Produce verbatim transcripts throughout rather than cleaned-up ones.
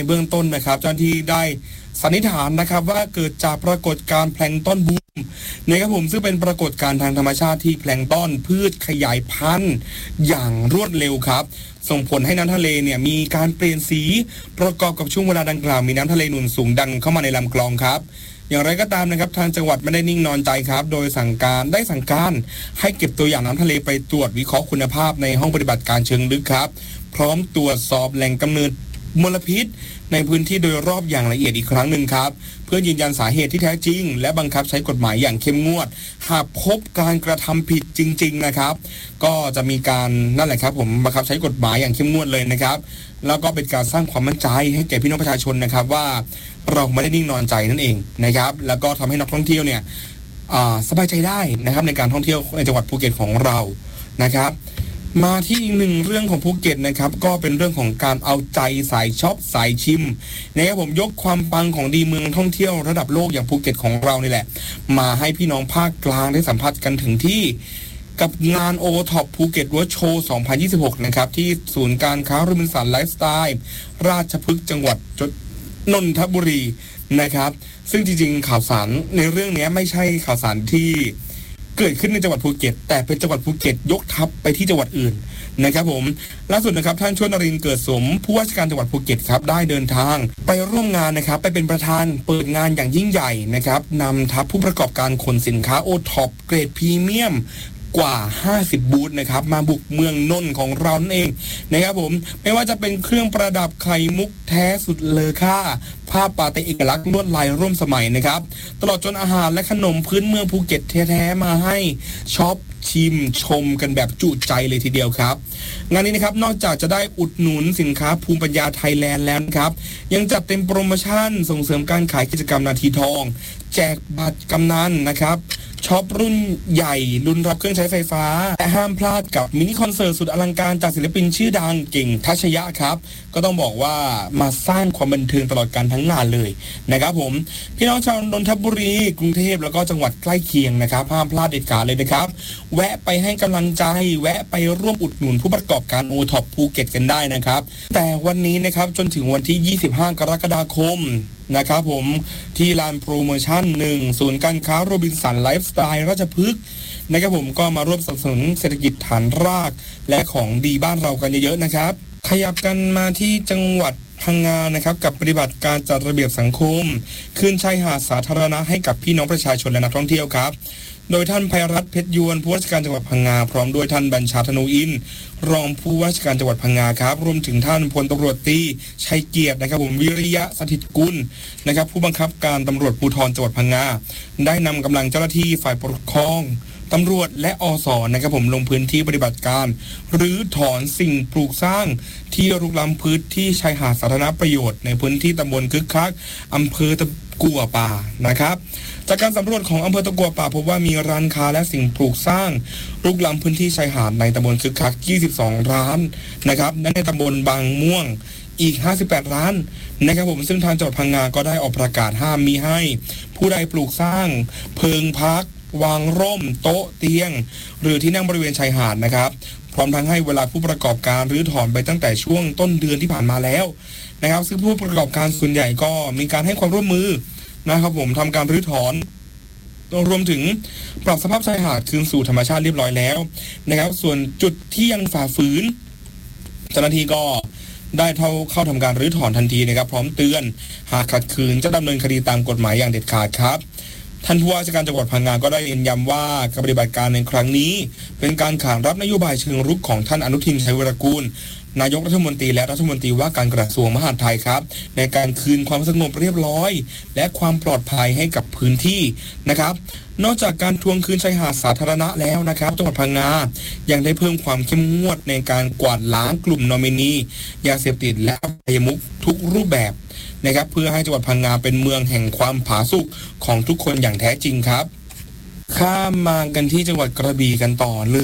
เบื้องต้นนะครับเจ้าหน้าที่ได้สันนิษฐานนะครับว่าเกิดจากปรากฏการณ์แพลงก์ต้นบูมนะครับผมซึ่งเป็นปรากฏการณ์ทางธรรมชาติที่แพลงก์ต้นพืชขยายพันธุ์อย่างรวดเร็วครับส่งผลให้น้ำทะเลเนี่ยมีการเปลี่ยนสีประกอบกับช่วงเวลาดังกล่าวมีน้ำทะเลหนุนสูงดันเข้ามาในลำคลองครับอย่างไรก็ตามนะครับทางจังหวัดไม่ได้นิ่งนอนใจครับโดยสั่งการได้สั่งการให้เก็บตัวอย่างน้ำทะเลไปตรวจวิเคราะห์คุณภาพในห้องปฏิบัติการเชิงลึกครับพร้อมตรวจสอบแหล่งกำเนิดมลพิษในพื้นที่โดยรอบอย่างละเอียดอีกครั้งหนึ่งครับเพื่อยืนยันสาเหตุที่แท้จริงและบังคับใช้กฎหมายอย่างเข้มงวดหากพบการกระทำผิดจริงๆนะครับก็จะมีการนั่นแหละครับผมบังคับใช้กฎหมายอย่างเข้มงวดเลยนะครับแล้วก็เป็นการสร้างความมั่นใจให้แก่พี่น้องประชาชนนะครับว่าเราไม่ได้นิ่งนอนใจนั่นเองนะครับแล้วก็ทำให้นักท่องเที่ยวเนี่ยสบายใจได้นะครับในการท่องเที่ยวในจังหวัดภูเก็ตของเรานะครับมาที่อีกหนึ่งเรื่องของภูเก็ตนะครับก็เป็นเรื่องของการเอาใจสายช็อปสายชิมนะครับผมยกความปังของดีเมืองท่องเที่ยวระดับโลกอย่างภูเก็ตของเรานี่แหละมาให้พี่น้องภาคกลางได้สัมผัสกันถึงที่กับงานโอท็อปภูเก็ตเวิลด์โชว์สองพันยี่สิบหกนะครับที่ศูนย์การค้าโรบินสันไลฟ์สไตล์ราชพฤกษ์จังหวัดนนทบุรีนะครับซึ่งจริงๆข่าวสารในเรื่องนี้ไม่ใช่ข่าวสารที่เกิดขึ้นในจังหวัดภูเก็ตแต่เป็นจังหวัดภูเก็ตยกทัพไปที่จังหวัดอื่นนะครับผมล่าสุดนะครับท่านชวนนรินทร์เกิดสมผู้ว่าราชการจังหวัดภูเก็ตครับได้เดินทางไปร่วมงานนะครับไปเป็นประธานเปิดงานอย่างยิ่งใหญ่นะครับนำทัพผู้ประกอบการขนสินค้าโอท็อปเกรดพรีเมียมกว่าห้าสิบบูธนะครับมาบุกเมืองนนท์ของเรานั่นเองนะครับผมไม่ว่าจะเป็นเครื่องประดับไข่มุกแท้สุดเลอค่าผ้าปาเตเอกลักษณ์ลวดลายร่วมสมัยนะครับตลอดจนอาหารและขนมพื้นเมืองภูเก็ตแท้ๆมาให้ช็อปชิมชมกันแบบจุใจเลยทีเดียวครับงานนี้นะครับนอกจากจะได้อุดหนุนสินค้าภูมิปัญญาไทยแลนด์แล้วครับยังจัดเต็มโปรโมชั่นส่งเสริมการขายกิจกรรมนาทีทองแจกบัตรกำนันนะครับช็อปรุ่นใหญ่รุ่นรับเครื่องใช้ไฟฟ้าและห้ามพลาดกับมินิคอนเสิร์ตสุดอลังการจากศิลปินชื่อดังเก่งทัชยะครับก็ต้องบอกว่ามาสร้างความบันเทิงตลอดการทั้งงานเลยนะครับผมพี่น้องชาวนนทบุรีกรุงเทพแล้วก็จังหวัดใกล้เคียงนะครับห้ามพลาดเด็ดขาดเลยนะครับแวะไปให้กำลังใจแวะไปร่วมอุดหนุนผู้ประกอบการโอท็อปภูเก็ตกันได้นะครับแต่วันนี้นะครับจนถึงวันที่ยี่สิบห้ากรกฎาคมนะครับผมที่ลานโปรโมชั่นหนึ่งศูนย์การค้าโรบินสันไลฟ์สไตล์ราชพฤกษ์นะครับผมก็มาร่วมสนับสนุนเศรษฐกิจฐานรากและของดีบ้านเรากันเยอะๆนะครับขยับกันมาที่จังหวัดพังงานะครับกับปฏิบัติการจัดระเบียบสังคมคืนชายหาดสาธารณะให้กับพี่น้องประชาชนและนักท่องเที่ยวครับโดยท่านไพรัตน์เพชรยวนผู้ว่าราชการจังหวัดพังงาพร้อมด้วยท่านบัญชาธนูอินรองผู้ว่าราชการจังหวัดพังงาครับรวมถึงท่านพลตำรวจตรีชัยเกียรตินะครับผมวิริยะสถิตกุลนะครับผู้บังคับการตำรวจภูธรจังหวัดพังงาได้นำกำลังเจ้าหน้าที่ฝ่ายปกครองตำรวจและอสนะครับผมลงพื้นที่ปฏิบัติการหรือถอนสิ่งปลูกสร้างที่รุกล้ำพื้นที่ชายหาดสาธารณประโยชน์ในพื้นที่ตำบลคึกคักอำเภอตะกั่วป่านะครับจากการสำรวจของอำเภอตะกั่วป่าพบว่ามีร้านค้าและสิ่งปลูกสร้างรุกล้ำพื้นที่ชายหาดในตำบลคึกคักยี่สิบสองร้านนะครับและในตำบลบางม่วงอีกห้าสิบแปดร้านนะครับผมซึ่งทางจังหวัดพังงาก็ได้ออกประกาศห้ามมิให้ผู้ใดปลูกสร้างเพิงพักวางร่มโต๊ะเตียงหรือที่นั่งบริเวณชายหาดนะครับพร้อมทั้งให้เวลาผู้ประกอบการรื้อถอนไปตั้งแต่ช่วงต้นเดือนที่ผ่านมาแล้วนะครับซึ่งผู้ประกอบการส่วนใหญ่ก็มีการให้ความร่วมมือนะครับผมทำการรื้อถอนรวมถึงปรับสภาพชายหาดคืนสู่ธรรมชาติเรียบร้อยแล้วนะครับส่วนจุดที่ยังฝ่าฝืนเจ้าหน้าที่ก็ได้เข้าเข้าทำการรื้อถอนทันทีนะครับพร้อมเตือนหากขัดขืนจะดำเนินคดีตามกฎหมายอย่างเด็ดขาดครับท่านผู้ว่าราชการจังหวัดพังงาก็ได้เน้นย้ำว่าการปฏิบัติการในครั้งนี้เป็นการขานรับนโยบายเชิงรุกของท่านอนุทินชัยวรกูลนายกรัฐมนตรีและรัฐมนตรีว่าการกระทรวงมหาดไทยครับในการคืนความสงบเรียบร้อยและความปลอดภัยให้กับพื้นที่นะครับนอกจากการทวงคืนชายหาดสาธารณะแล้วนะครับจังหวัดพังงายังได้เพิ่มความเข้มงวดในการกวาดล้างกลุ่มนอมินียาเสพติดและอบายมุขทุกรูปแบบนะครับเพื่อให้จังหวัดพังงาเป็นเมืองแห่งความผาสุกของทุกคนอย่างแท้จริงครับข้ามมากันที่จังหวัดกระบี่กันต่อเลย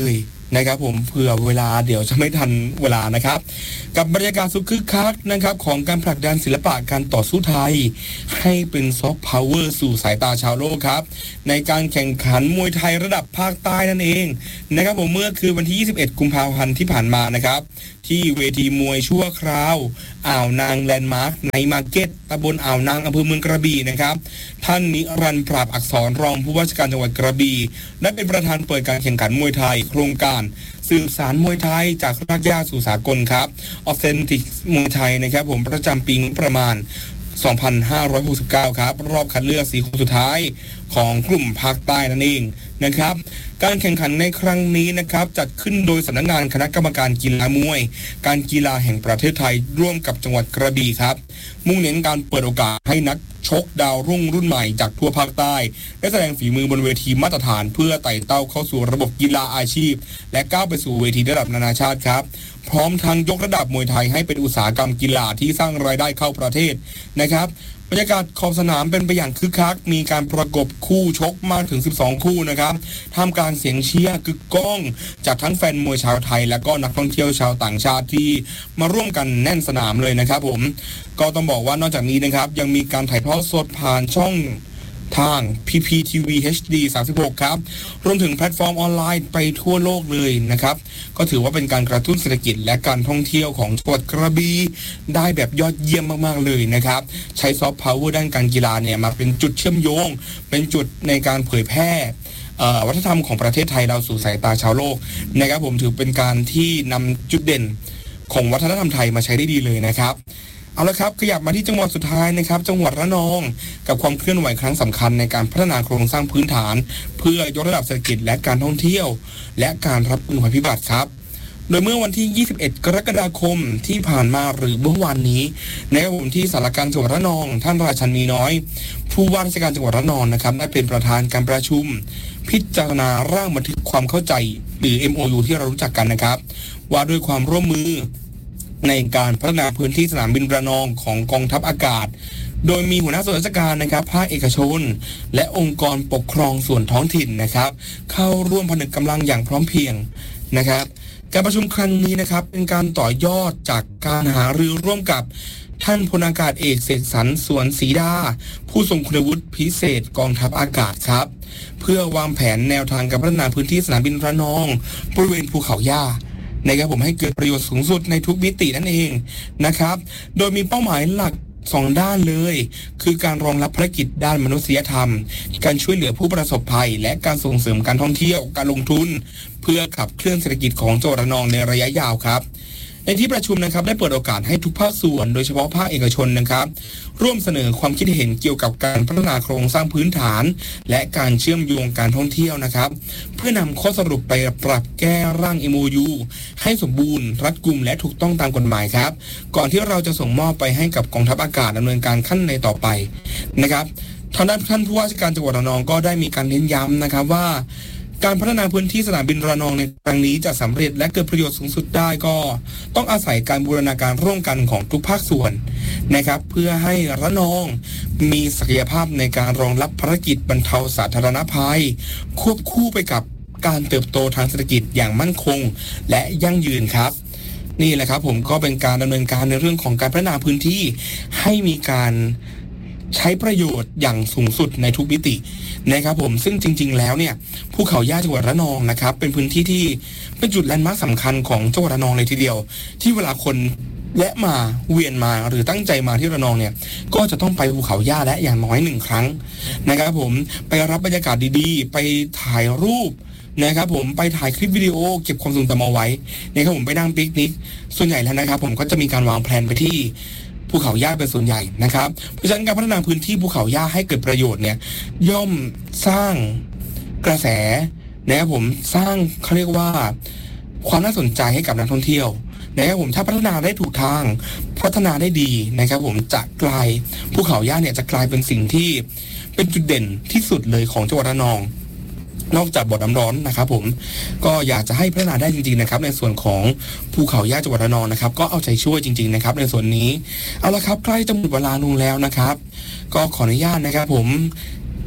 นะครับผมเผื่อเวลาเดี๋ยวจะไม่ทันเวลานะครับกับบรรยากาศสุดคึกคักนะครับของการผลักดันศิลปะการต่อสู้ไทยให้เป็นซอฟต์พาวเวอร์สู่สายตาชาวโลกครับในการแข่งขันมวยไทยระดับภาคใต้นั่นเองนะครับผมเมื่อคือวันที่ยี่สิบเอ็ดกุมภาพันธ์ที่ผ่านมานะครับที่เวทีมวยชั่วคราวอ่าวนางแลนด์มาร์คในมาร์เก็ตตำบลอ่าวนางอำเภอเมืองกระบี่นะครับท่านนิรันดร์ปราบอักษรรองผู้ว่าราชการจังหวัดกระบี่ได้เป็นประธานเปิดการแข่งขันมวยไทยโครงการสื่อสารมวยไทยจากรากหญ้าสู่สากลครับ Authentic มวยไทยนะครับผมประจำปีประมาณสองพันห้าร้อยหกสิบเก้าครับรอบคัดเลือกสี่คนสุดท้ายของกลุ่มภาคใต้นั่นเองนะครับการแข่งขันในครั้งนี้นะครับจัดขึ้นโดยสำนักงานคณะกรรมการกีฬามวยการกีฬาแห่งประเทศไทยร่วมกับจังหวัดกระบี่ครับมุ่งเน้นการเปิดโอกาสให้นักชกดาวรุ่งรุ่นใหม่จากทั่วภาคใต้ได้แสดงฝีมือบนเวทีมาตรฐานเพื่อไต่เต้าเข้าสู่ระบบกีฬาอาชีพและก้าวไปสู่เวทีระดับนานาชาติครับพร้อมทั้งยกระดับมวยไทยให้เป็นอุตสาหกรรมกีฬาที่สร้างรายได้เข้าประเทศนะครับบรรยากาศขอบสนามเป็นไปอย่างคึกคักมีการประกบคู่ชกมากถึงสิบสองคู่นะครับท่ามกลางเสียงเชียร์กึกก้องจากทั้งแฟนมวยชาวไทยและก็นักท่องเที่ยวชาวต่างชาติที่มาร่วมกันแน่นสนามเลยนะครับผมก็ต้องบอกว่านอกจากนี้นะครับยังมีการถ่ายทอดสดผ่านช่องทาง พี พี ที วี เอช ดี สามสิบหกครับรวมถึงแพลตฟอร์มออนไลน์ไปทั่วโลกเลยนะครับก็ถือว่าเป็นการกระตุ้นเศรษฐกิจและการท่องเที่ยวของจังหวัดกระบี่ได้แบบยอดเยี่ยมมากๆเลยนะครับใช้ซอฟต์พาวเวอร์ด้านการกีฬาเนี่ยมาเป็นจุดเชื่อมโยงเป็นจุดในการเผยแพร่วัฒนธรรมของประเทศไทยเราสู่สายตาชาวโลกนะครับผมถือเป็นการที่นำจุดเด่นของวัฒนธรรมไทยมาใช้ได้ดีเลยนะครับเอาละครับขยับมาที่จังหวัดสุดท้ายนะครับจังหวัดระนองกับความเคลื่อนไหวครั้งสำคัญในการพัฒนาโครงสร้างพื้นฐานเพื่อยกระดับเศรษฐกิจและการท่องเที่ยวและการรับมือภัยพิบัติครับโดยเมื่อวันที่ยี่สิบเอ็ดกรกฎาคมที่ผ่านมาหรือเมื่อวานนี้นะครับผมที่สารกลางจังหวัดระนองท่านราชันนีน้อยผู้ว่าราชการจังหวัดระนองนะครับได้เป็นประธานการประชุมพิจารณาร่างบันทึกความเข้าใจหรือ เอ็ม โอ ยู ที่เรารู้จักกันนะครับว่าด้วยความร่วมมือในการพัฒนาพื้นที่สนามบินระนองของกองทัพอากาศโดยมีหัวหน้าส่วนราชการนะครับภาคเอกชนและองค์กรปกครองส่วนท้องถิ่นนะครับเข้าร่วมผนึกกำลังอย่างพร้อมเพรียงนะครับการประชุมครั้งนี้นะครับเป็นการต่อยอดจากการหารือร่วมกับท่านพลอากาศเอกเสกสรรสวนศรีดาผู้ทรงคุณวุฒิพิเศษกองทัพอากาศครับเพื่อวางแผนแนวทางการพัฒนาพื้นที่สนามบินระนองบริเวณภูเขาหญ้านะครับผมให้เกิดประโยชน์สูงสุดในทุกมิตินั่นเองนะครับโดยมีเป้าหมายหลักสองด้านเลยคือการรองรับภารกิจด้านมนุษยธรรมการช่วยเหลือผู้ประสบภัยและการส่งเสริมการท่องเที่ยวการลงทุนเพื่อขับเคลื่อนเศรษฐกิจของจังหวัดระนองในระยะยาวครับในที่ประชุมนะครับได้เปิดโอกาสให้ทุกภาคส่วนโดยเฉพาะภาคเอกชนนะครับร่วมเสนอความคิดเห็นเกี่ยวกับการพัฒนาโครงสร้างพื้นฐานและการเชื่อมโยงการท่องเที่ยวนะครับเพื่อนำข้อสรุปไปปรับแก้ร่าง เอ็ม โอ ยู ให้สมบูรณ์รัดกุมและถูกต้องตามกฎหมายครับก่อนที่เราจะส่งมอบไปให้กับกองทัพอากาศดำเนินการขั้นในต่อไปนะครับทางด้านท่านผู้ว่าราชการจังหวัดระนองก็ได้มีการเน้นย้ำนะครับว่าการพัฒนาพื้นที่สนามบินระนองในครั้งนี้จะสำเร็จและเกิดประโยชน์สูงสุดได้ก็ต้องอาศัยการบูรณาการร่วมกันของทุกภาคส่วนนะครับเพื่อให้ระนองมีศักยภาพในการรองรับภารกิจบรรเทาสาธารณภัยควบคู่ไปกับการเติบโตทางเศรษฐกิจอย่างมั่นคงและยั่งยืนครับนี่แหละครับผมก็เป็นการดำเนินการในเรื่องของการพัฒนาพื้นที่ให้มีการใช้ประโยชน์อย่างสูงสุดในทุกมิตินะครับผมซึ่งจริงๆแล้วเนี่ยภูเขาหญ้าจังหวัดระนองนะครับเป็นพื้นที่ที่เป็นจุดแลนด์มาร์คสำคัญของจังหวัดระนองเลยทีเดียวที่เวลาคนแวะมาเวียนมาหรือตั้งใจมาที่ระนองเนี่ยก็จะต้องไปภูเขาหญ้าและอย่างน้อยหนึ่งครั้งนะครับผมไปรับบรรยากาศดีๆไปถ่ายรูปนะครับผมไปถ่ายคลิปวิดีโอเก็บความทรงจำเอาไว้นะครับผมไปนั่งปิกนิกส่วนใหญ่แล้วนะครับผมก็จะมีการวางแผนไปที่ภูเขาหญ้าเป็นส่วนใหญ่นะครับเพราะฉะนั้นการพัฒนาพื้นที่ภูเขาหญ้าให้เกิดประโยชน์เนี่ยย่อมสร้างกระแสนะครับผมสร้างเขาเรียกว่าความน่าสนใจให้กับนักท่องเที่ยวนะครับผมถ้าพัฒนาได้ถูกทางพัฒนาได้ดีนะครับผมจะกลายภูเขาหญ้าเนี่ยจะกลายเป็นสิ่งที่เป็นจุดเด่นที่สุดเลยของจังหวัดระนองนอกจากบ่อน้ำร้อนนะครับผมก็อยากจะให้พัฒนาได้จริงๆนะครับในส่วนของภูเขาหญ้าจังหวัดระนองนะครับก็เอาใจช่วยจริงๆนะครับในส่วนนี้เอาละครับใกล้จะหมดเวลาลงแล้วนะครับก็ขออนุญาตนะครับผม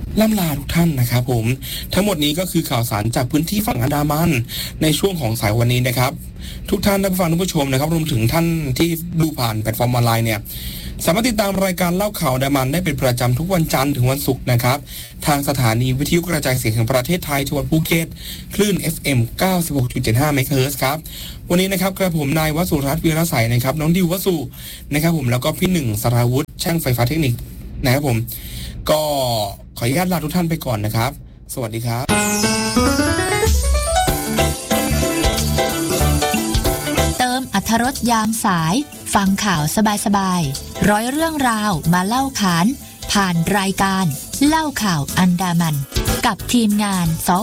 ล่ำลาทุกท่านนะครับผมทั้งหมดนี้ก็คือข่าวสารจากพื้นที่ฝั่งอันดามันในช่วงของสายวันนี้นะครับทุกท่านท่านผู้ฟังท่านผู้ชมนะครับรวมถึงท่านที่ดูผ่านแพลตฟอร์มออนไลน์เนี่ยสามารถติดตามรายการเล่าข่าวอันดามันได้เป็นประจำทุกวันจันทร์ถึงวันศุกร์นะครับทางสถานีวิทยุกระจายเสียงแห่งประเทศไทยจังหวัดภูเก็ตคลื่น เอฟ เอ็ม เก้าสิบหกจุดเจ็ดห้า เมกะเฮิรตซ์ครับวันนี้นะครับกระผมนายวสุรัตน์วีรศัยนะครับน้องดิววสุนะครับผมแล้วก็พี่หนึ่งสราวุธช่างไฟฟ้าเทคนิคนะครับผมก็ขออนุญาตลาทุกท่านไปก่อนนะครับสวัสดีครับเติมอรรถรสยามสายฟังข่าวสบายๆร้อยเรื่องราวมาเล่าขานผ่านรายการเล่าข่าวอันดามันกับทีมงานส